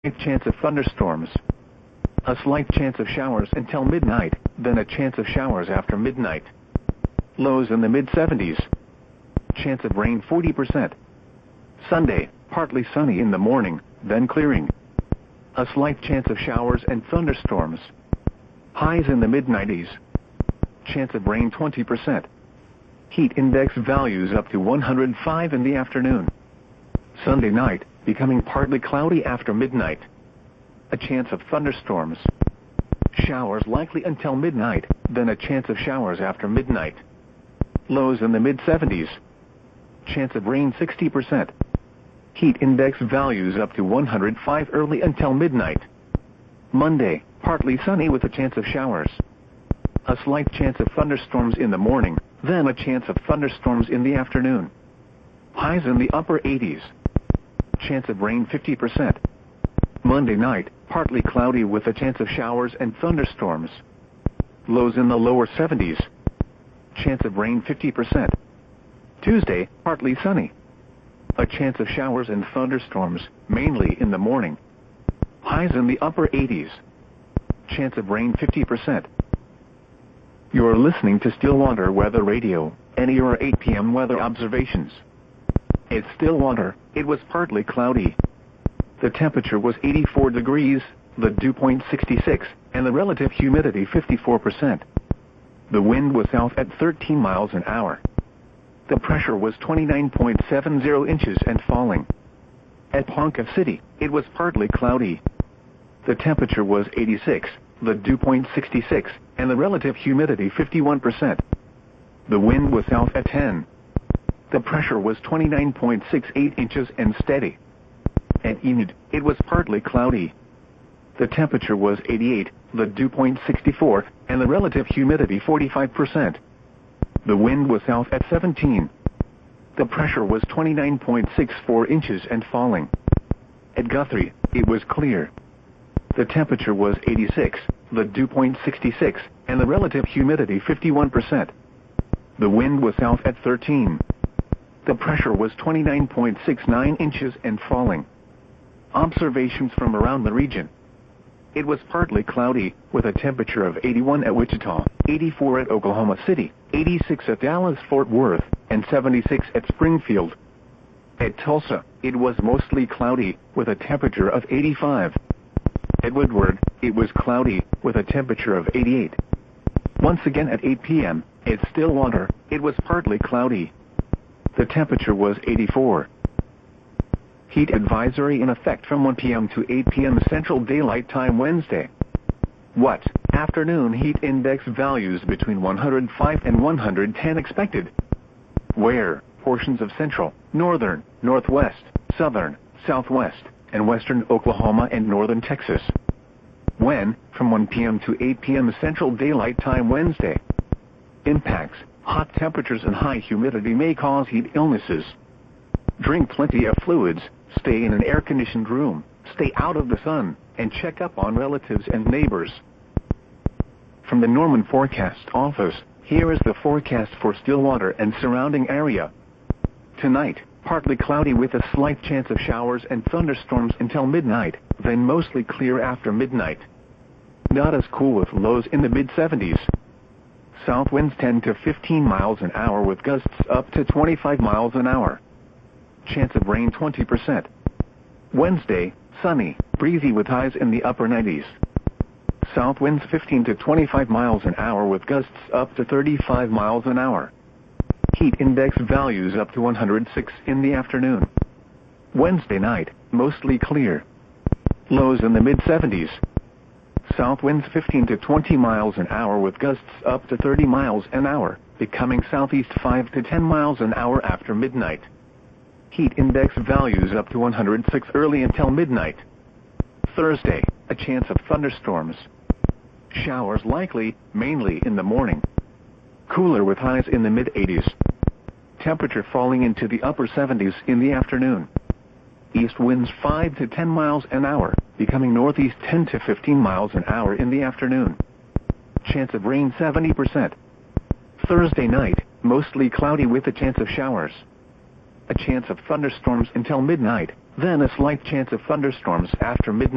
chance of thunderstorms. A slight chance of showers until midnight, then a chance of showers after midnight. Lows in the mid-70s. Chance of rain 40%. Sunday, partly sunny in the morning, then clearing. A slight chance of showers and thunderstorms. Highs in the mid-90s. Chance of rain 20%. Heat index values up to 105 in the afternoon. Sunday night, becoming partly cloudy after midnight. A chance of thunderstorms. Showers likely until midnight, then a chance of showers after midnight. Lows in the mid-70s. Chance of rain 60%. Heat index values up to 105 early until midnight. Monday, partly sunny with a chance of showers. A slight chance of thunderstorms in the morning, then a chance of thunderstorms in the afternoon. Highs in the upper 80s. Chance of rain 50%. Monday night, partly cloudy with a chance of showers and thunderstorms. Lows in the lower 70s. Chance of rain 50%. Tuesday, partly sunny. A chance of showers and thunderstorms, mainly in the morning. Highs in the upper 80s. Chance of rain 50%. You're listening to Stillwater Weather Radio, NER 8 p.m. weather observations. At Stillwater, it was partly cloudy. The temperature was 84 degrees, the dew point 66, and the relative humidity 54%. The wind was south at 13 miles an hour. The pressure was 29.70 inches and falling. At Ponca City, it was partly cloudy. The temperature was 86, the dew point 66, and the relative humidity 51%. The wind was south at 10. The pressure was 29.68 inches and steady. At Enid, it was partly cloudy. The temperature was 88, the dew point 64, and the relative humidity 45%. The wind was south at 17. The pressure was 29.64 inches and falling. At Guthrie, it was clear. The temperature was 86, the dew point 66, and the relative humidity 51%. The wind was south at 13. The pressure was 29.69 inches and falling. Observations from around the region. It was partly cloudy, with a temperature of 81 at Wichita, 84 at Oklahoma City, 86 at Dallas-Fort Worth, and 76 at Springfield. At Tulsa, it was mostly cloudy, with a temperature of 85. At Woodward, it was cloudy, with a temperature of 88. Once again at 8 p.m., at Stillwater, it was partly cloudy. The temperature was 84. Heat advisory in effect from 1 p.m. to 8 p.m. Central Daylight Time Wednesday. What? Afternoon heat index values between 105 and 110 expected. Where? Portions of central, northern, northwest, southern, southwest, and western Oklahoma and northern Texas. When? From 1 p.m. to 8 p.m. Central Daylight Time Wednesday. Impacts. Hot temperatures and high humidity may cause heat illnesses. Drink plenty of fluids, stay in an air-conditioned room, stay out of the sun, and check up on relatives and neighbors. From the Norman Forecast Office, here is the forecast for Stillwater and surrounding area. Tonight, partly cloudy with a slight chance of showers and thunderstorms until midnight, then mostly clear after midnight. Not as cool with lows in the mid-70s. South winds 10 to 15 miles an hour with gusts up to 25 miles an hour. Chance of rain 20%. Wednesday, sunny, breezy with highs in the upper 90s. South winds 15 to 25 miles an hour with gusts up to 35 miles an hour. Heat index values up to 106 in the afternoon. Wednesday night, mostly clear. Lows in the mid-70s. South winds 15 to 20 miles an hour with gusts up to 30 miles an hour, becoming southeast 5 to 10 miles an hour after midnight. Heat index values up to 106 early until midnight. Thursday, a chance of thunderstorms. Showers likely, mainly in the morning. Cooler with highs in the mid-80s. Temperature falling into the upper 70s in the afternoon. East winds 5 to 10 miles an hour, becoming northeast 10 to 15 miles an hour in the afternoon. Chance of rain 70%. Thursday night, mostly cloudy with a chance of showers. A chance of thunderstorms until midnight, then a slight chance of thunderstorms after midnight.